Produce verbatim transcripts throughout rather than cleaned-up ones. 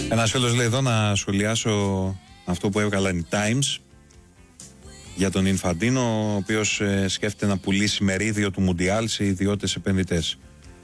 Ένας φίλος λέει εδώ να σχολιάσω αυτό που έβγαλαν οι Times για τον Ινφαντίνο, ο οποίος ε, σκέφτεται να πουλήσει μερίδιο του Μουντιάλ σε ιδιώτες επενδυτές.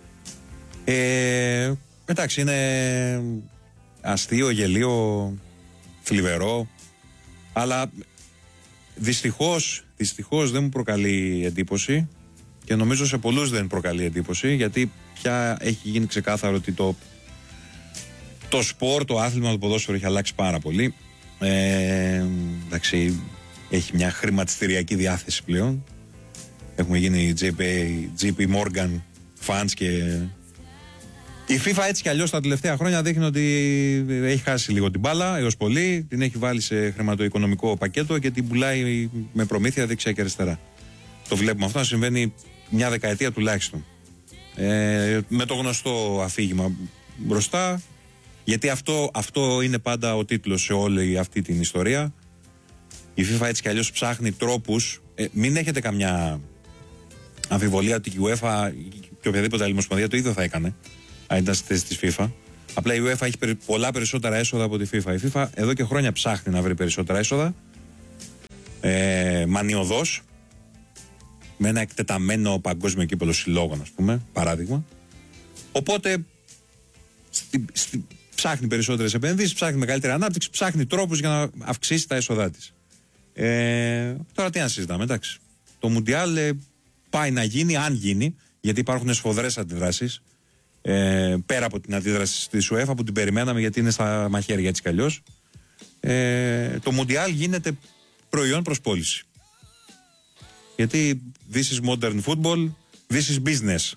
Ε, εντάξει, είναι αστείο, γελίο, θλιβερό, αλλά δυστυχώς, δυστυχώς δεν μου προκαλεί εντύπωση και νομίζω σε πολλούς δεν προκαλεί εντύπωση, γιατί πια έχει γίνει ξεκάθαρο ότι το Το σπορ, το άθλημα, το ποδόσφαιρο έχει αλλάξει πάρα πολύ. Ε, εντάξει, έχει μια χρηματιστηριακή διάθεση πλέον. Έχουμε γίνει τζέι πι Morgan fans και η FIFA έτσι κι αλλιώς τα τελευταία χρόνια δείχνει ότι έχει χάσει λίγο την μπάλα έως πολύ. Την έχει βάλει σε χρηματοοικονομικό πακέτο και την πουλάει με προμήθεια δεξιά και αριστερά. Το βλέπουμε αυτό να συμβαίνει μια δεκαετία τουλάχιστον. Ε, με το γνωστό αφήγημα μπροστά. Γιατί αυτό, αυτό είναι πάντα ο τίτλος σε όλη αυτή την ιστορία. Η FIFA έτσι κι αλλιώς ψάχνει τρόπους. Ε, μην έχετε καμιά αμφιβολία ότι η UEFA και οποιαδήποτε άλλη ομοσπονδία το ίδιο θα έκανε αν ήταν στη θέση της FIFA. Απλά η UEFA έχει περι, πολλά περισσότερα έσοδα από τη FIFA. Η FIFA εδώ και χρόνια ψάχνει να βρει περισσότερα έσοδα. Ε, μανιωδώς. Με ένα εκτεταμένο παγκόσμιο κύπελλο συλλόγων, ας πούμε, παράδειγμα. Οπότε στη, στη, ψάχνει περισσότερες επενδύσεις, ψάχνει μεγαλύτερη ανάπτυξη, ψάχνει τρόπους για να αυξήσει τα έσοδά της. Ε, τώρα τι να συζητάμε, εντάξει. Το Μουντιάλ ε, πάει να γίνει, αν γίνει, γιατί υπάρχουν σφοδρές αντιδράσεις. Ε, πέρα από την αντίδραση της UEFA που την περιμέναμε γιατί είναι στα μαχαίρια έτσι κι αλλιώς. Ε, το Μουντιάλ γίνεται προϊόν προς πώληση. Γιατί this is modern football, this is business.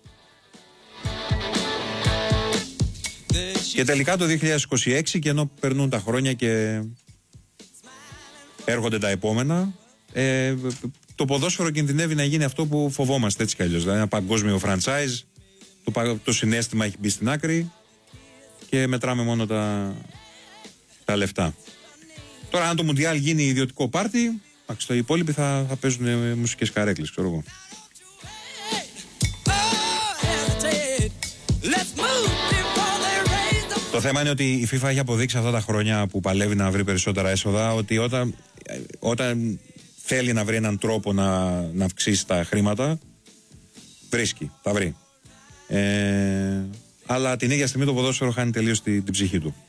Και τελικά το δύο χιλιάδες είκοσι έξι, και ενώ περνούν τα χρόνια και έρχονται τα επόμενα, ε, το ποδόσφαιρο κινδυνεύει να γίνει αυτό που φοβόμαστε έτσι κι αλλιώς. Δηλαδή ένα παγκόσμιο franchise, το, το συναίσθημα έχει μπει στην άκρη και μετράμε μόνο τα, τα λεφτά. Τώρα αν το Μουντιάλ γίνει ιδιωτικό πάρτι, οι υπόλοιποι θα, θα παίζουν μουσικές καρέκλες, ξέρω εγώ. Το θέμα είναι ότι η FIFA έχει αποδείξει αυτά τα χρόνια που παλεύει να βρει περισσότερα έσοδα ότι όταν, όταν θέλει να βρει έναν τρόπο να, να αυξήσει τα χρήματα, βρίσκει, τα βρει. Ε, αλλά την ίδια στιγμή το ποδόσφαιρο χάνει τελείως την, την ψυχή του.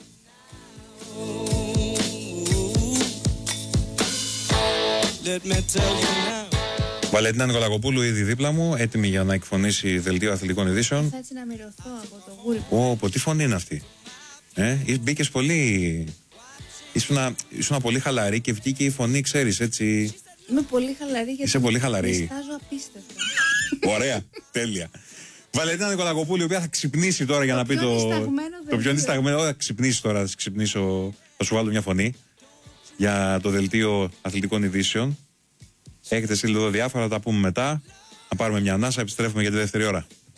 Βαλεντίνα Νικολακοπούλου ήδη δίπλα μου, έτοιμη για να εκφωνήσει δελτίο αθλητικών ειδήσεων. Θα έτσι να μυρωθώ από το γούρι. Ω, πω, τι φωνή είναι αυτή. Ε, μπήκες πολύ. Ήσουνα, ήσουνα πολύ χαλαρή και βγήκε η φωνή, ξέρεις, έτσι. Είμαι πολύ χαλαρή γιατί. Είσαι πολύ χαλαρή. Διστάζω απίστευτα. Ωραία, τέλεια. Βαλεντίνα Νικολακοπούλου, η οποία θα ξυπνήσει τώρα για το να πει το. Το πιο νησταγμένο. Θα ξυπνήσει τώρα, θα ξυπνήσω. Θα σου βάλω μια φωνή για το δελτίο αθλητικών ειδήσεων. Έχετε στείλει εδώ διάφορα, θα τα πούμε μετά. Να πάρουμε μια ανάσα, επιστρέφουμε για τη δεύτερη ώρα.